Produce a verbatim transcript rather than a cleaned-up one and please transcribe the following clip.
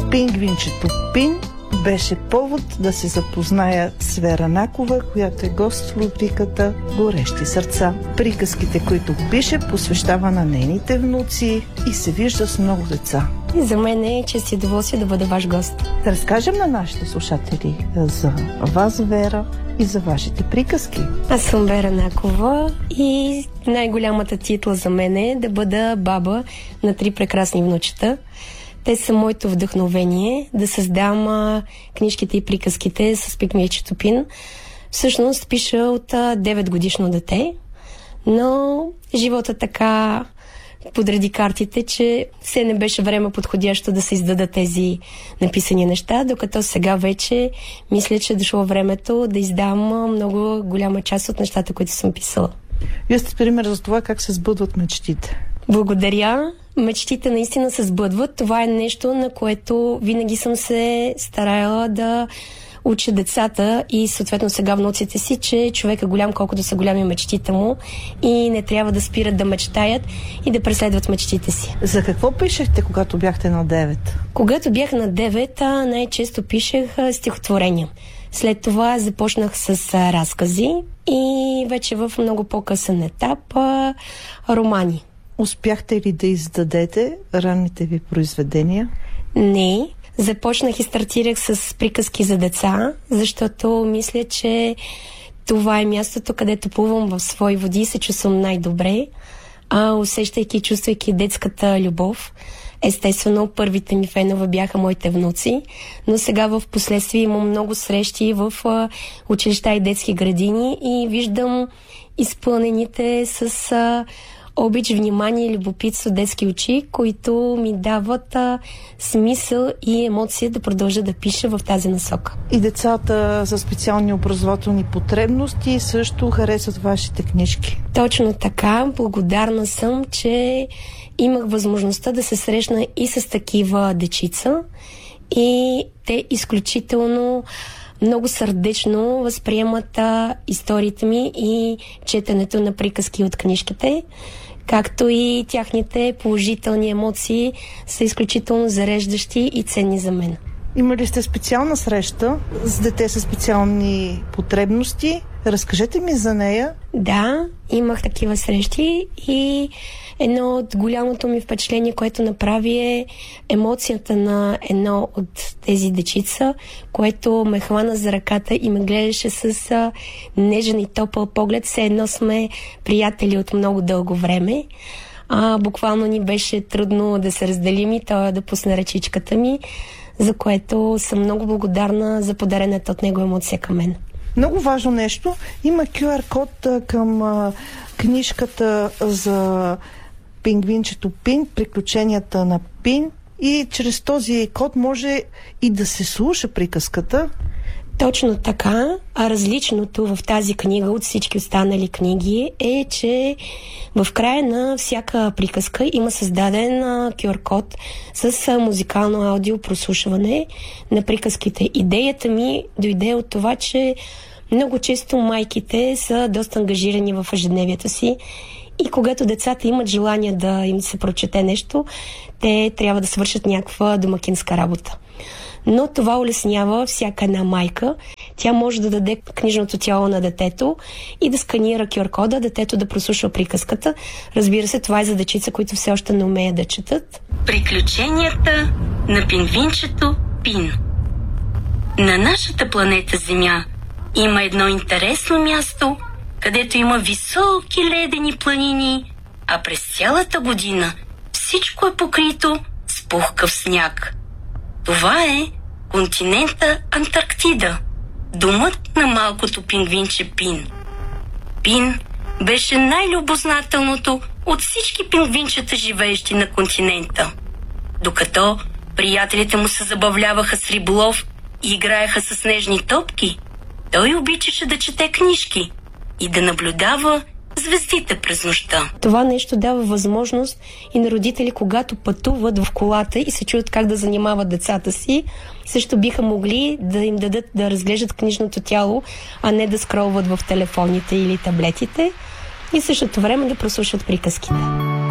Пингвинчето Пин беше повод да се запозная с Вера Накова, която е гост в рубриката Горещи сърца. Приказките, които пише, посвещава на нейните внуци и се вижда с много деца. И за мен е чест и удоволствие да бъда ваш гост. Да разкажем на нашите слушатели за вас, Вера, и за вашите приказки. Аз съм Вера Накова и най-голямата титла за мен е да бъда баба на три прекрасни внучета. Те са моето вдъхновение да създам а, книжките и приказките с Пингвинчето Пин. Всъщност пиша от а, девет годишно дете, но живота така подреди картите, че все не беше време подходящо да се издадат тези написани неща, докато сега вече мисля, че е дошло времето да издам много голяма част от нещата, които съм писала. Вие сте пример за това как се сбъдват мечтите. Благодаря. Мечтите наистина се сбъдват. Това е нещо, на което винаги съм се старала да уча децата и съответно сега внуците си, че човек е голям колкото са голями мечтите му и не трябва да спират да мечтаят и да преследват мечтите си. За какво пишехте, когато бяхте на девет? Когато бях на девет, най-често пишех стихотворения. След това започнах с разкази и вече в много по-късен етап романи. Успяхте ли да издадете ранните ви произведения? Не. Започнах и стартирах с приказки за деца, защото мисля, че това е мястото, където плувам в свои води и се чувствам най-добре, а усещайки и чувствайки детската любов. Естествено, първите ми фенове бяха моите внуци, но сега в последствие имам много срещи в а, училища и детски градини и виждам изпълнените с а, обич, внимание и любопитство детски очи, които ми дават а, смисъл и емоция да продължа да пиша в тази насока. И децата за специални образователни потребности също харесват вашите книжки. Точно така. Благодарна съм, че имах възможността да се срещна и с такива дечица и те изключително много сърдечно възприемат а, историите ми и четенето на приказки от книжките, както и тяхните положителни емоции са изключително зареждащи и ценни за мен. Имали сте специална среща с дете със специални потребности? Разкажете ми за нея. Да, имах такива срещи и едно от голямото ми впечатление, което направи е емоцията на едно от тези дечица, което ме хвана за ръката и ме гледаше с а, нежен и топъл поглед, все едно сме приятели от много дълго време. А, буквално ни беше трудно да се разделим и той да пусне ръчичката ми, за което съм много благодарна за подарената от него емоция към мен. Много важно нещо. Има кю ар код към а, книжката за Пингвинчето Пин, приключенията на Пин, и чрез този код може и да се слуша приказката. Точно така, а различното в тази книга от всички останали книги е, че в края на всяка приказка има създаден кю ар код с музикално аудио прослушване на приказките. Идеята ми дойде от това, че много често майките са доста ангажирани в ежедневието си и когато децата имат желание да им се прочете нещо, те трябва да свършат някаква домакинска работа. Но това улеснява всяка една майка. Тя може да даде книжното тяло на детето и да сканира кю ар кода, детето да прослушва приказката. Разбира се, това е за дечица, които все още не умеят да четат. Приключенията на Пингвинчето Пин. На нашата планета Земя има едно интересно място, където има високи ледени планини, а през цялата година всичко е покрито с пухкав сняг. Това е континента Антарктида, домът на малкото пингвинче Пин. Пин беше най-любознателното от всички пингвинчета, живеещи на континента. Докато приятелите му се забавляваха с риболов и играеха с снежни топки, той обичаше да чете книжки и да наблюдава звездите през нощта. Това нещо дава възможност и на родители, когато пътуват в колата и се чуят как да занимават децата си, също биха могли да им дадат да разглеждат книжното тяло, а не да скролват в телефоните или таблетите и в същото време да прослушат приказките.